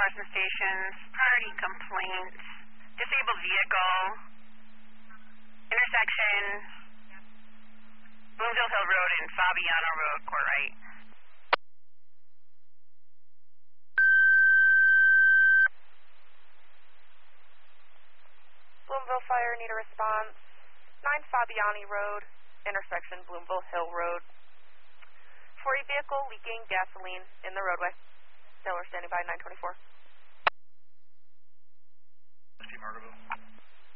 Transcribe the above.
Carson stations, priority complaints, disabled vehicle, intersection, Bloomfield Hill Road and Fabiano Road, Court Right. Bloomville Fire, need a response. 9 Fabiani Road, intersection Bloomville Hill Road. For a vehicle leaking gasoline in the roadway. Taylor standing by 924. Steve Margaret.